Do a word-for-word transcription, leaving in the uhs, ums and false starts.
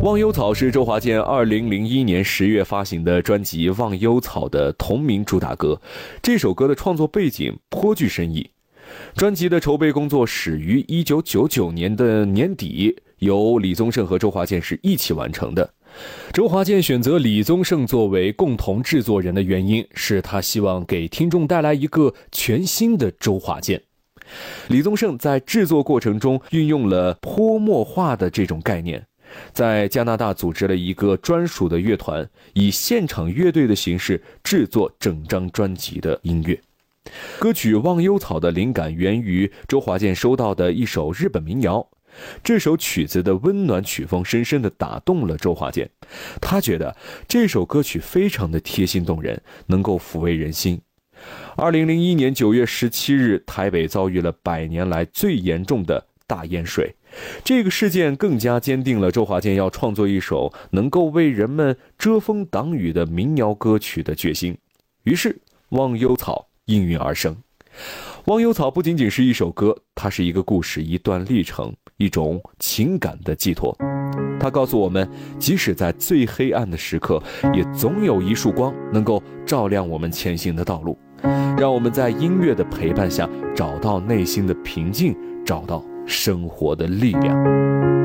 忘忧草是周华健二零零一年十月发行的专辑《忘忧草》的同名主打歌。这首歌的创作背景颇具深意。专辑的筹备工作始于一九九九年的年底，由李宗盛和周华健是一起完成的。周华健选择李宗盛作为共同制作人的原因是他希望给听众带来一个全新的周华健。李宗盛在制作过程中运用了泼墨画的这种概念，在加拿大组织了一个专属的乐团，以现场乐队的形式制作整张专辑的音乐。歌曲《忘忧草》的灵感源于周华健收到的一首日本民谣，这首曲子的温暖曲风深深地打动了周华健，他觉得这首歌曲非常的贴心动人，能够抚慰人心。二零零一年九月十七日，台北遭遇了百年来最严重的大淹水，这个事件更加坚定了周华健要创作一首能够为人们遮风挡雨的民谣歌曲的决心。于是《忘忧草》应运而生。忘忧草不仅仅是一首歌，它是一个故事，一段历程，一种情感的寄托。它告诉我们，即使在最黑暗的时刻，也总有一束光能够照亮我们前行的道路，让我们在音乐的陪伴下找到内心的平静，找到生活的力量。